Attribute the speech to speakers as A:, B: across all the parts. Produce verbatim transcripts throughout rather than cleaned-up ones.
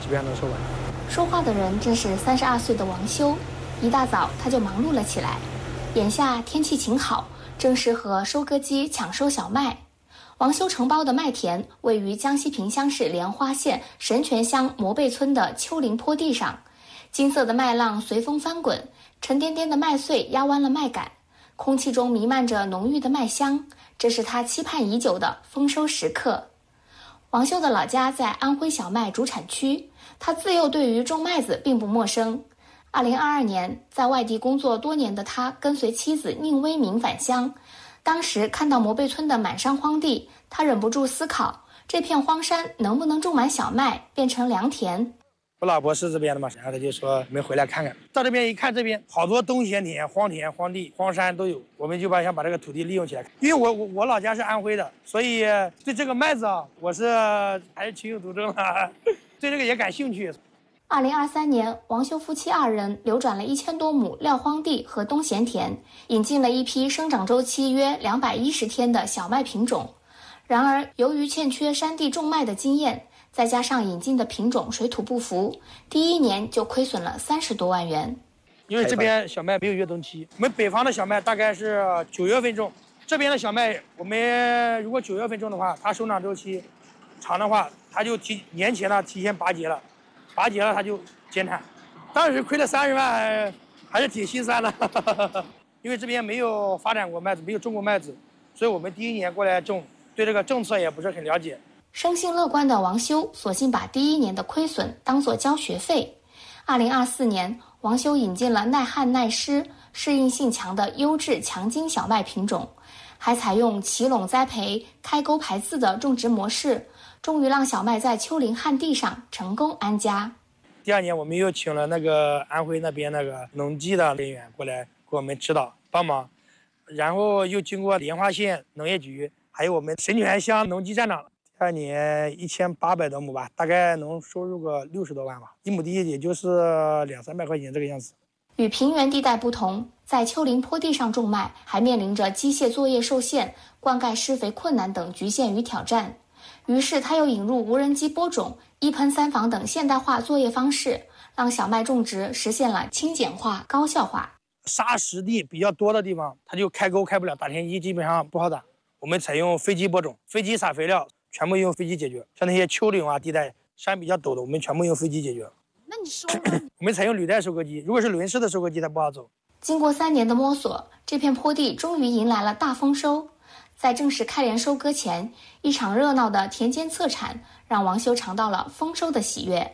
A: 基本上能收完。
B: 说话的人正是三十二岁的王修，一大早他就忙碌了起来。眼下天气晴好，正适合收割机抢收小麦。王修承包的麦田位于江西萍乡市莲花县神泉乡磨背村的丘陵坡地上，金色的麦浪随风翻滚，沉甸甸的麦穗压弯了麦秆，空气中弥漫着浓郁的麦香，这是他期盼已久的丰收时刻。王修的老家在安徽小麦主产区，他自幼对于种麦子并不陌生。二零二二年，在外地工作多年的他跟随妻子宁威明返乡，当时看到磨背村的满山荒地，他忍不住思考，这片荒山能不能种满小麦，变成良田？
A: 我老婆是这边的嘛，然后他就说我们回来看看。到这边一看，这边好多冬闲田、荒田、荒地、荒山都有，我们就把想把这个土地利用起来。因为我我我老家是安徽的，所以对这个麦子啊，我是还是情有独钟啊，对这个也感兴趣。
B: 二零二三年，王修夫妻二人流转了一千多亩撂荒地和冬闲田，引进了一批生长周期约两百一十天的小麦品种。然而，由于欠缺山地种麦的经验，再加上引进的品种水土不服，第一年就亏损了三十多万元。
A: 因为这边小麦没有越冬期，我们北方的小麦大概是九月份种，这边的小麦我们如果九月份种的话，它生长周期长的话，它就提年前呢提前拔节了。拔节了他就减产，当时亏了三十万，还是挺心酸的。因为这边没有发展过麦子，没有种过麦子，所以我们第一年过来种，对这个政策也不是很了解。
B: 生性乐观的王修索性把第一年的亏损当作交学费。二零二四年，王修引进了耐旱耐湿、适应性强的优质强筋小麦品种，还采用齐垄栽培、开沟排刺的种植模式。终于让小麦在丘陵旱地上成功安家。
A: 第二年，我们又请了那个安徽那边那个农技的人员过来给我们指导帮忙，然后又经过莲花县农业局，还有我们神泉乡农技站长，第二年一千八百多亩吧，大概能收入个六十多万吧，一亩地也就是两三百块钱这个样子。
B: 与平原地带不同，在丘陵坡地上种麦，还面临着机械作业受限、灌溉施肥困难等局限与挑战。于是他又引入无人机播种、一盆三房等现代化作业方式，让小麦种植实现了轻简化、高效化。
A: 沙石地比较多的地方，它就开沟开不了，打田机基本上不好打。我们采用飞机播种，飞机撒肥料，全部用飞机解决。像那些丘陵啊地带，山比较陡的，我们全部用飞机解决。
B: 那你收
A: 我们采用履带收割机，如果是轮式的收割机，它不好走。
B: 经过三年的摸索，这片坡地终于迎来了大丰收。在正式开镰收割前，一场热闹的田间测产让王修尝到了丰收的喜悦。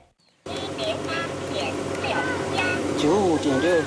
C: 九五点六，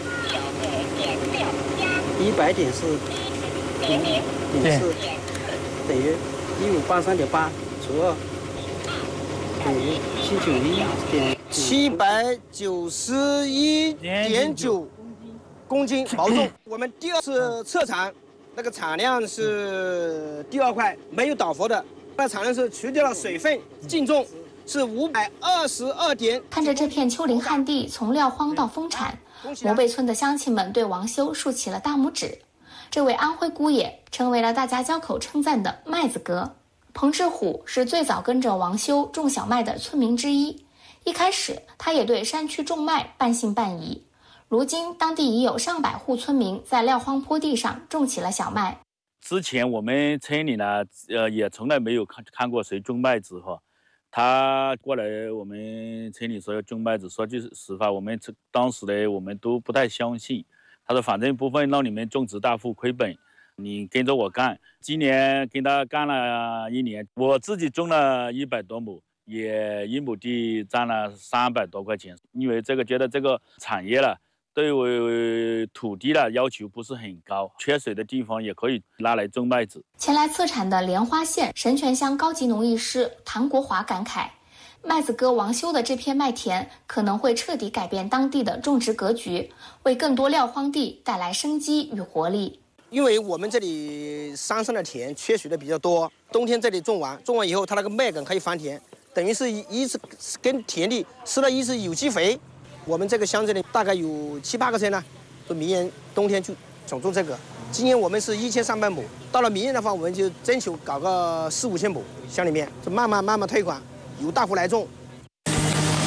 C: 一百点四，点四，等于一五八三点八除二，等于七九一点
D: 七百九十一点九公斤毛重。我们第二次测产。那个产量是第二块，没有倒伏的。那产量是除掉了水分，净重是五百二十二点。
B: 看着这片丘陵旱地从撂荒到丰产，磨背村的乡亲们对王修竖起了大拇指。这位安徽姑爷成为了大家交口称赞的麦子哥。彭志虎是最早跟着王修种小麦的村民之一，一开始他也对山区种麦半信半疑。如今，当地已有上百户村民在撂荒坡地上种起了小麦。
E: 之前我们村里呢，呃，也从来没有看看过谁种麦子哈。他过来我们村里说要种麦子，说句实话，我们当时呢，我们都不太相信。他说反正不会让你们种植大户亏本，你跟着我干。今年跟他干了一年，我自己种了一百多亩。也一亩地占了三百多块钱，因为这个觉得这个产业了。对于土地的要求不是很高，缺水的地方也可以拿来种麦子。
B: 前来测产的莲花县神泉乡高级农艺师谭国华感慨，麦子哥王修的这片麦田可能会彻底改变当地的种植格局，为更多撂荒地带来生机与活力。
D: 因为我们这里山上的田缺水的比较多，冬天这里种完，种完以后它那个麦秆可以翻田，等于是一是跟田里施了一次有机肥。我们这个乡子里大概有七八个村呢，说明年冬天就想种这个。今年我们是一千三百亩，到了明年的话，我们就征求搞个四五千亩，乡里面就慢慢慢慢推广，由大户来种。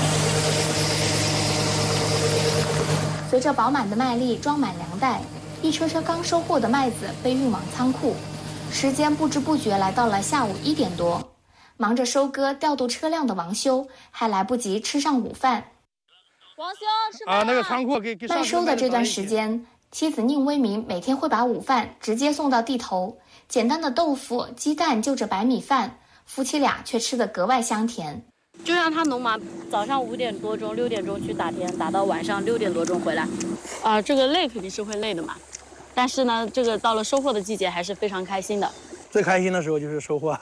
B: 随着饱满的麦粒装满粮袋，一车车刚收获的麦子被运往仓库。时间不知不觉来到了下午一点多，忙着收割、调度车辆的王修还来不及吃上午饭。
F: 王修吃饭
A: 啊，那个仓库给给
B: 麦收的这段时间，妻子宁威民每天会把午饭直接送到地头，简单的豆腐、鸡蛋就着白米饭，夫妻俩却吃得格外香甜。
F: 就让他农忙，早上五点多钟、六点钟去打田，打到晚上六点多钟回来。啊，这个累肯定是会累的嘛，但是呢，这个到了收获的季节还是非常开心的。
A: 最开心的时候就是收获。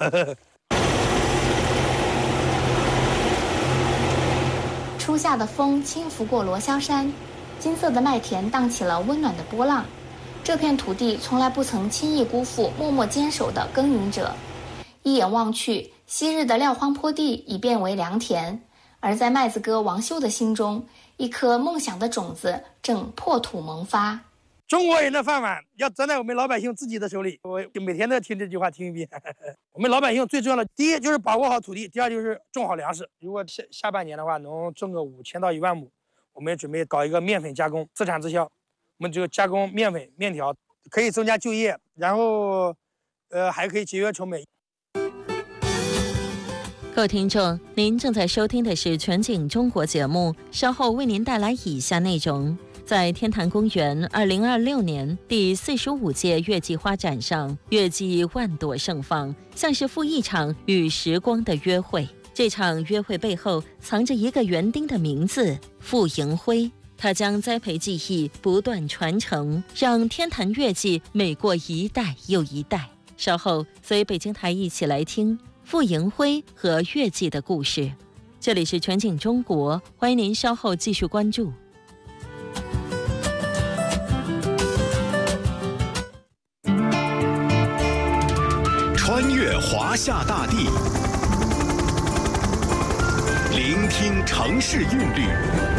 B: 初夏的风轻拂过罗霄山，金色的麦田荡起了温暖的波浪。这片土地从来不曾轻易辜负默默坚守的耕耘者。一眼望去，昔日的撂荒坡地已变为良田，而在麦子哥王修的心中，一颗梦想的种子正破土萌发。
A: 中国人的饭碗要站在我们老百姓自己的手里，我每天都听这句话听一遍。我们老百姓最重要的，第一就是把握好土地，第二就是种好粮食。如果下下半年的话，能种个五千到一万亩，我们准备搞一个面粉加工，自产自销。我们这个加工面粉、面条，可以增加就业，然后，呃，还可以节约成本。
G: 各位听众，您正在收听的是全景中国节目，稍后为您带来以下内容。在天坛公园二零二六年第四十五届月季花展上，月季万朵盛放，像是赴一场与时光的约会。这场约会背后藏着一个园丁的名字——傅迎辉。他将栽培技艺不断传承，让天坛月季美过一代又一代。稍后随北京台一起来听傅迎辉和月季的故事。这里是全景中国，欢迎您稍后继续关注。
H: 穿越华夏大地，聆听城市韵律，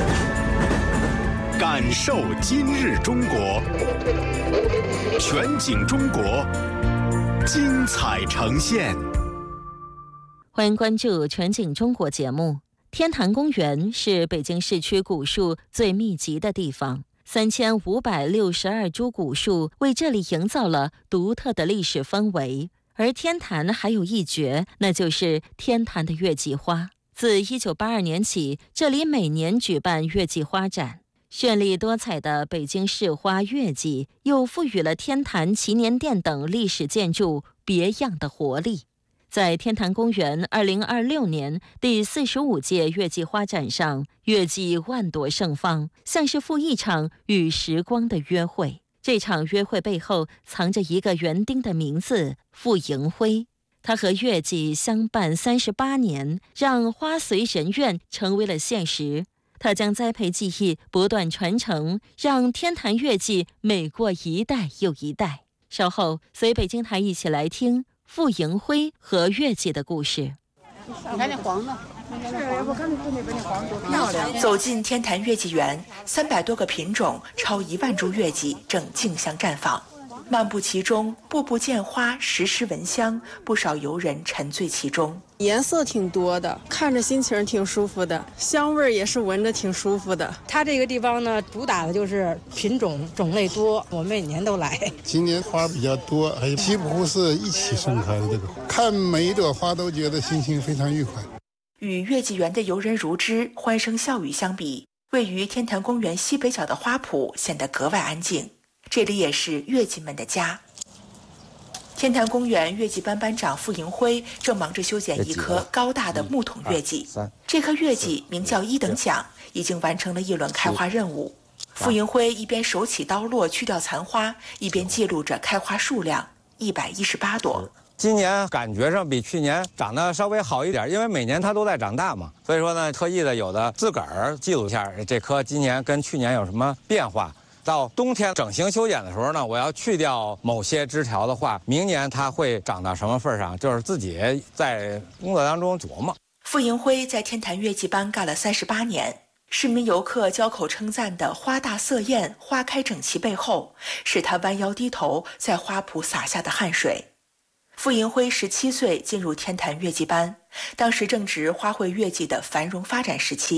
H: 感受今日中国。全景中国，精彩呈现。
G: 欢迎关注全景中国节目。天坛公园是北京市区古树最密集的地方，三千五百六十二株古树为这里营造了独特的历史氛围。而天坛还有一绝，那就是天坛的月季花。自一九八二年起，这里每年举办月季花展。绚丽多彩的北京市花月季，又赋予了天坛祈年殿等历史建筑别样的活力。在天坛公园二零二六年第四十五届月季花展上，月季万朵盛放，像是赴一场与时光的约会。这场约会背后藏着一个园丁的名字——傅迎辉。他和月季相伴三十八年，让花随人愿成为了现实。他将栽培技艺不断传承，让天坛月季美过一代又一代。稍后随北京台一起来听傅迎辉和月季的故事。
F: 你看那黄的，
I: 是，我看那那边那黄多漂亮。走进天坛月季园，三百多个品种，超一万株月季正竞相绽放。漫步其中，步步见花，时时闻香，不少游人沉醉其中。
J: 颜色挺多的，看着心情挺舒服的，香味儿也是闻着挺舒服的。
K: 它这个地方呢，主打的就是品种种类多，我每年都来。
L: 今年花比较多，还有几乎是一起盛开的。这个看每一朵花都觉得心情非常愉快。
I: 与月季园的游人如织、欢声笑语相比，位于天坛公园西北角的花圃显得格外安静。这里也是月季们的家。天坛公园月季班班长傅迎辉正忙着修剪一棵高大的木桶月季。这棵月季名叫一等奖，已经完成了一轮开花任务。傅迎辉一边手起刀落去掉残花，一边记录着开花数量一百一十八朵。
M: 今年感觉上比去年长得稍微好一点，因为每年它都在长大嘛，所以说呢，特意的有的自个儿记录一下这棵今年跟去年有什么变化。到冬天整形修剪的时候呢，我要去掉某些枝条的话，明年它会长到什么份上，就是自己在工作当中琢磨。
I: 傅迎辉在天坛月季班干了三十八年，市民游客交口称赞的花大色艳、花开整齐背后，是他弯腰低头在花圃洒下的汗水。傅迎辉十七岁进入天坛月季班，当时正值花卉月季的繁荣发展时期。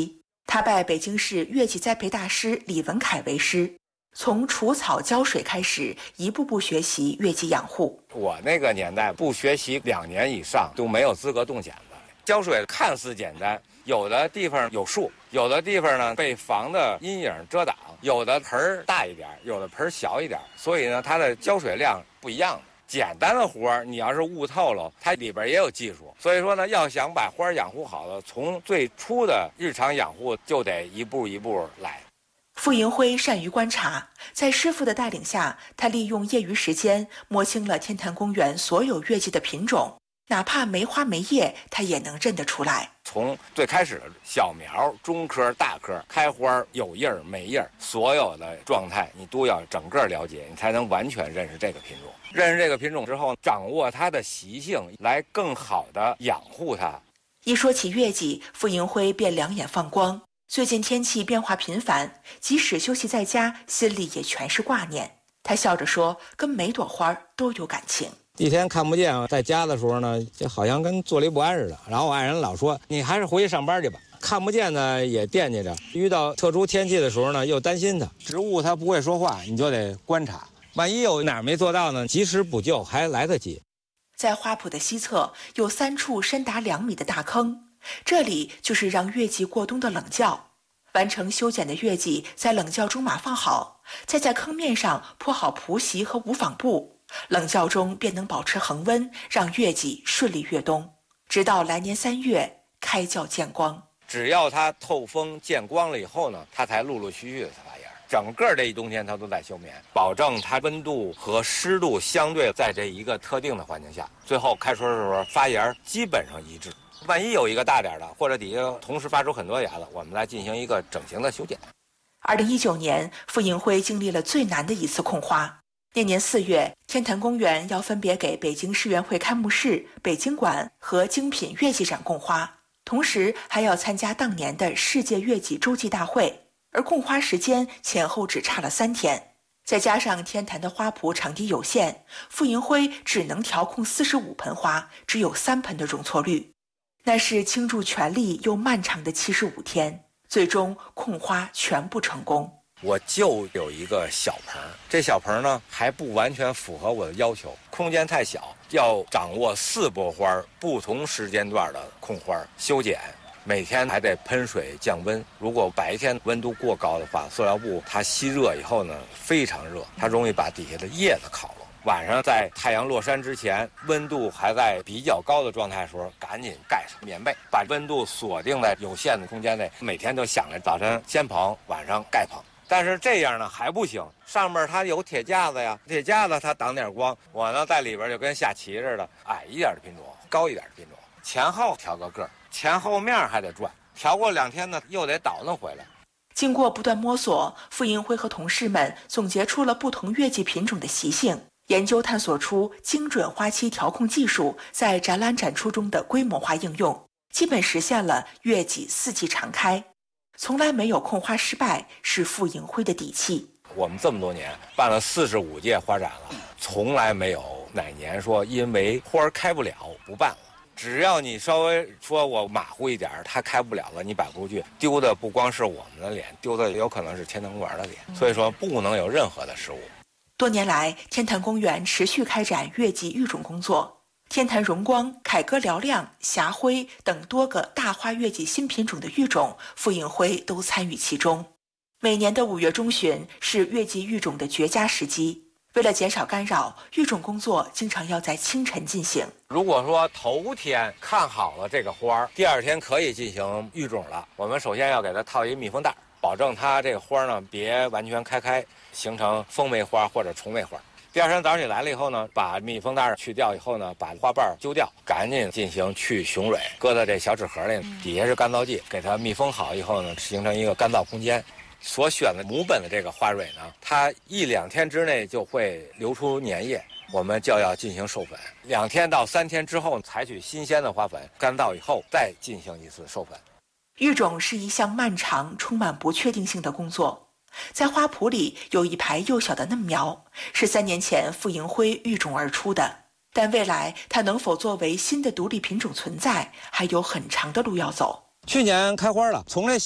I: 他拜北京市月季栽培大师李文凯为师，从除草浇水开始，一步步学习月季养护。
M: 我那个年代不学习两年以上都没有资格动剪子。浇水看似简单，有的地方有树，有的地方呢被房的阴影遮挡，有的盆儿大一点，有的盆儿小一点，所以呢它的浇水量不一样。简单的活儿，你要是悟透了，它里边也有技术。所以说呢，要想把花养护好了，从最初的日常养护就得一步一步来。
I: 傅迎辉善于观察，在师傅的带领下，他利用业余时间摸清了天坛公园所有月季的品种，哪怕没花没叶，他也能认得出来。
M: 从最开始小苗、中颗、大颗，开花有叶儿没叶儿，所有的状态你都要整个了解，你才能完全认识这个品种。认识这个品种之后，掌握它的习性，来更好的养护它。
I: 一说起月季，傅迎辉便两眼放光。最近天气变化频繁，即使休息在家，心里也全是挂念。他笑着说，跟每朵花都有感情。
M: 一天看不见，在家的时候呢，就好像跟坐立不安似的。然后我爱人老说，你还是回去上班去吧。看不见呢也惦记着，遇到特殊天气的时候呢，又担心它。植物它不会说话，你就得观察，万一有哪儿没做到呢，及时补救还来得及。
I: 在花圃的西侧有三处深达两米的大坑，这里就是让月季过冬的冷窖。完成修剪的月季在冷窖中码放好，再在坑面上铺好蒲席和无纺布，冷窖中便能保持恒温，让月季顺利越冬，直到来年三月开窖见光。
M: 只要它透风见光了以后呢，它才陆陆续续的发芽。整个这一冬天它都在休眠，保证它温度和湿度相对在这一个特定的环境下，最后开春的时候发芽基本上一致。万一有一个大点的，或者底下同时发出很多芽子，我们来进行一个整形的修剪。
I: 二零一九年，傅迎辉经历了最难的一次控花。那年四月，天坛公园要分别给北京世园会开幕式、北京馆和精品月季展供花，同时还要参加当年的世界月季洲际大会，而供花时间前后只差了三天。再加上天坛的花圃场地有限，傅迎辉只能调控四十五盆花，只有三盆的容错率。那是倾注全力又漫长的七十五天，最终控花全部成功。
M: 我就有一个小盆，这小盆呢还不完全符合我的要求，空间太小，要掌握四波花不同时间段的控花修剪，每天还得喷水降温。如果白天温度过高的话，塑料布它吸热以后呢非常热，它容易把底下的叶子烤了。晚上在太阳落山之前，温度还在比较高的状态的时候，赶紧盖上棉被，把温度锁定在有限的空间内。每天都想着早晨先捧，晚上盖捧。但是这样呢还不行，上面它有铁架子呀，铁架子它挡点光，我呢在里边就跟下棋似的，矮一点的品种，高一点的品种，前后调个个，前后面还得转，调过两天呢又得倒腾回来。
I: 经过不断摸索，傅迎辉和同事们总结出了不同月季品种的习性，研究探索出精准花期调控技术在展览展出中的规模化应用，基本实现了月季四季常开。从来没有控花失败，是傅迎辉的底气。
M: 我们这么多年办了四十五届花展了，从来没有哪年说因为花开不了不办了。只要你稍微说我马虎一点，它开不了了，你摆不出去，丢的不光是我们的脸，丢的有可能是天坛公园的脸。所以说不能有任何的失误。
I: 多年来，天坛公园持续开展月季育种工作。天坛荣光、凯歌嘹亮、霞辉等多个大花月季新品种的育种，傅迎辉都参与其中。每年的五月中旬是月季育种的绝佳时机。为了减少干扰，育种工作经常要在清晨进行。
M: 如果说头天看好了这个花，第二天可以进行育种了，我们首先要给它套一密封袋，保证它这个花呢别完全开开，形成风梅花或者虫梅花。第二天早上你来了以后呢，把密封袋去掉以后呢，把花瓣揪掉，赶紧进行去雄蕊，搁在这小纸盒里，底下是干燥剂，给它密封好以后呢，形成一个干燥空间。所选的母本的这个花蕊呢，它一两天之内就会流出粘液，我们就要进行授粉。两天到三天之后，采取新鲜的花粉，干燥以后再进行一次授粉。
I: 育种是一项漫长、充满不确定性的工作。在花圃里有一排幼小的嫩苗，是三年前傅迎辉育种而出的，但未来它能否作为新的独立品种存在，还有很长的路要走。
M: 去年开花了，从这